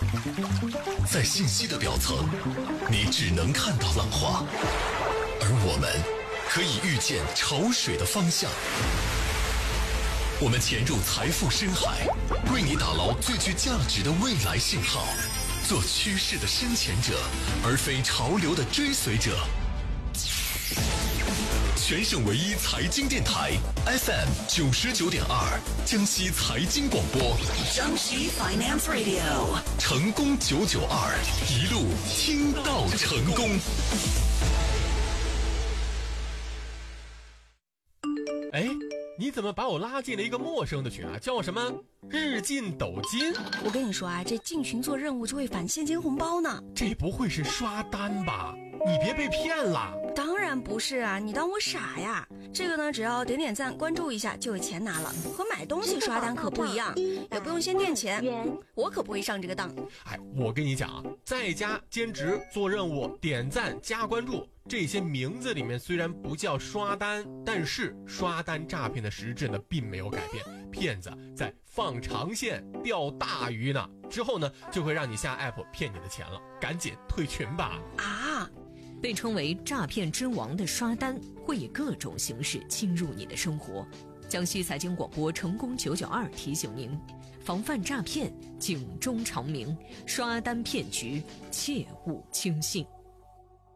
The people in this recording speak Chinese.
在信息的表层，你只能看到浪花，而我们可以预见潮水的方向。我们潜入财富深海，为你打捞最具价值的未来信号，做趋势的深潜者，而非潮流的追随者。全省唯一财经电台 FM 99.2，江西财经广播， 江西 Finance Radio， 成功992，一路听到成功。 哎，你怎么把我拉进了一个陌生的群啊？叫什么日进斗金？ 我跟你说啊，这进群做任务就会返现金红包呢。 这不会是刷单吧？你别被骗了。 当然不是啊，你当我傻呀？这个呢，只要点点赞关注一下就有钱拿了，和买东西刷单可不一样，也不用先垫钱，我可不会上这个当。 哎，我跟你讲啊，在家兼职做任务点赞加关注，这些名字里面虽然不叫刷单，但是刷单诈骗的实质呢并没有改变，骗子在放长线钓大鱼呢，之后呢就会让你下 app 骗你的钱了，赶紧退群吧。 啊， 被称为诈骗之王的刷单会以各种形式侵入你的生活。江西财经广播成功992提醒您，防范诈骗警钟长鸣，刷单骗局切勿轻信。